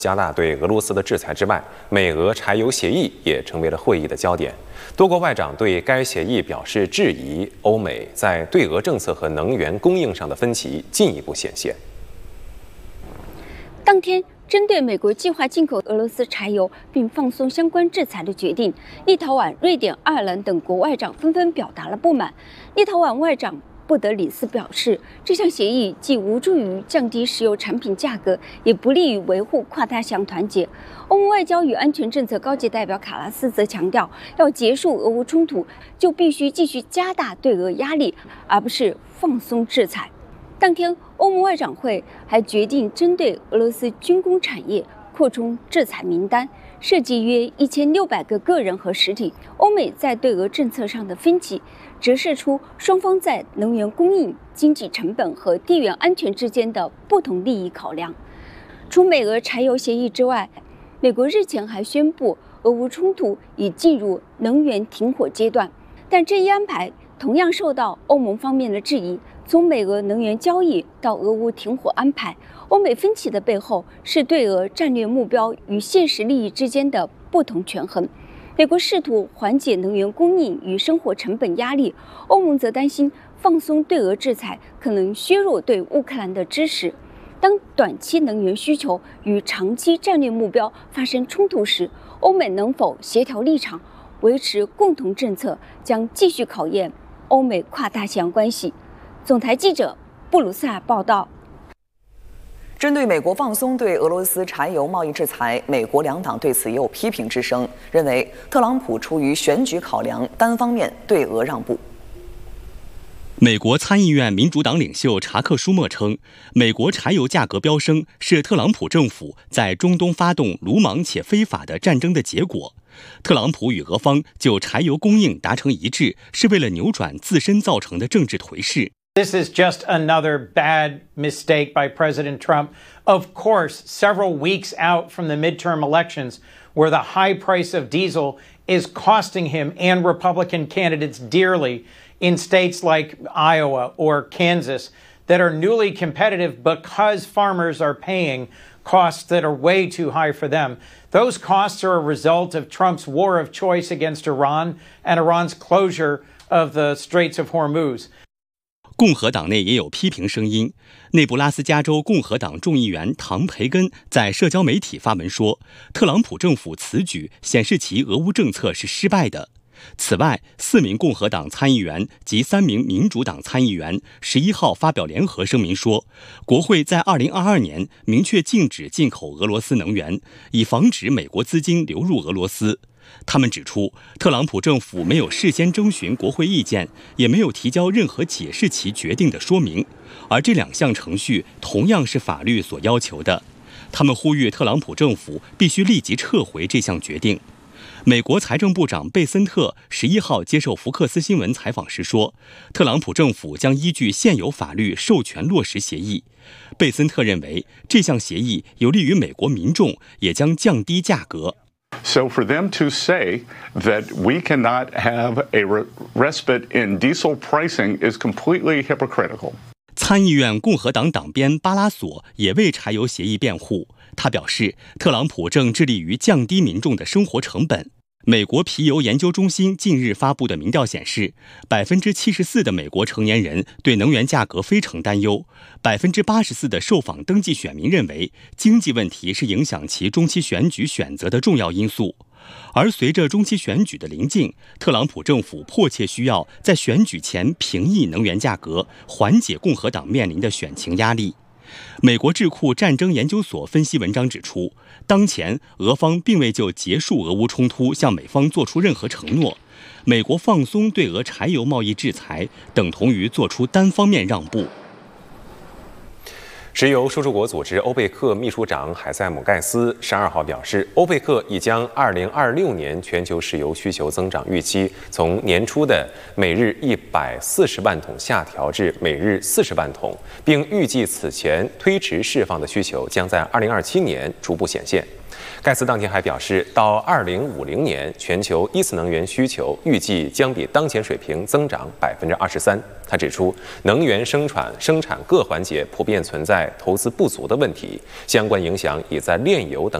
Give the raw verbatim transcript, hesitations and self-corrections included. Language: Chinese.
加大对俄罗斯的制裁之外，美俄柴油协议也成为了会议的焦点。多国外长对该协议表示质疑，欧美在对俄政策和能源供应上的分歧进一步显现。 当天，针对美国计划进口俄罗斯柴油并放松相关制裁的决定，立陶宛、瑞典、爱尔兰等国外长纷纷表达了不满。立陶宛外长布德里斯表示，这项协议既无助于降低石油产品价格，也不利于维护跨大西洋团结。欧盟外交与安全政策高级代表卡拉斯则强调，要结束俄乌冲突，就必须继续加大对俄压力，而不是放松制裁。当天，欧盟外长会还决定针对俄罗斯军工产业扩充制裁名单，涉及约一千六百个个人和实体。欧美在对俄政策上的分歧，折射出双方在能源供应、经济成本和地缘安全之间的不同利益考量。除美俄柴油协议之外，美国日前还宣布，俄乌冲突已进入能源停火阶段，但这一安排同样受到欧盟方面的质疑。从美俄能源交易到俄乌停火安排，欧美分歧的背后是对俄战略目标与现实利益之间的不同权衡。美国试图缓解能源供应与生活成本压力，欧盟则担心放松对俄制裁可能削弱对乌克兰的支持。当短期能源需求与长期战略目标发生冲突时，欧美能否协调立场，维持共同政策，将继续考验欧美跨大西洋关系。总台记者布鲁塞尔报道。 针对美国放松对俄罗斯柴油贸易制裁，美国两党对此也有批评之声，认为特朗普出于选举考量，单方面对俄让步。 美国参议院民主党领袖查克·舒默称，美国柴油价格飙升是特朗普政府在中东发动鲁莽且非法的战争的结果。特朗普与俄方就柴油供应达成一致，是为了扭转自身造成的政治颓势。 This is just another bad mistake by President Trump. Of course, several weeks out from the midterm elections, where the high price of diesel is costing him and Republican candidates dearly in states like Iowa or Kansas that are newly competitive because farmers are paying costs that are way too high for them. Those costs are a result of Trump's war of choice against Iran and Iran's closure of the Straits of Hormuz. 共和党内也有批评声音。内布拉斯加州共和党众议员唐培根在社交媒体发文说，特朗普政府此举显示其俄乌政策是失败的。此外，四名共和党参议员及三名民主党参议员十一号发表联合声明说，国会在二零二二年明确禁止进口俄罗斯能源，以防止美国资金流入俄罗斯。他们指出，特朗普政府没有事先征询国会意见，也没有提交任何解释其决定的说明，而这两项程序同样是法律所要求的。他们呼吁特朗普政府必须立即撤回这项决定。美国财政部长贝森特十一号接受福克斯新闻采访时说，特朗普政府将依据现有法律授权落实协议。贝森特认为，这项协议有利于美国民众，也将降低价格。 So for them to say that we cannot have a respite in diesel pricing is completely hypocritical. 参议院共和党党鞭巴拉索也为柴油协议辩护。他表示，特朗普正致力于降低民众的生活成本。美国皮尤研究中心近日发布的民调显示，百分之七十四的美国成年人对能源价格非常担忧，百分之八十四的受访登记选民认为经济问题是影响其中期选举选择的重要因素。而随着中期选举的临近，特朗普政府迫切需要在选举前平抑能源价格，缓解共和党面临的选情压力。美国智库战争研究所分析文章指出，当前俄方并未就结束俄乌冲突向美方做出任何承诺，美国放松对俄柴油贸易制裁等同于做出单方面让步。 石油输出国组织欧佩克秘书长海塞姆盖斯十二号表示，欧佩克已将二零二六年全球石油需求增长预期从年初的每日一百四十万桶下调至每日四十万桶，并预计此前推迟释放的需求将在二零二七年逐步显现。 盖茨当天还表示，到二零五零年，全球一次能源需求预计将比当前水平增长百分之二十三。他指出，能源生产生产各环节普遍存在投资不足的问题，相关影响已在炼油等